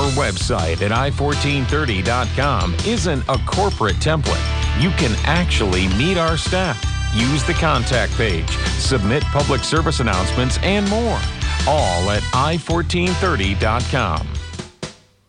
website at i1430.com isn't a corporate template. You can actually meet our staff, use the contact page, submit public service announcements, and more. All at i1430.com.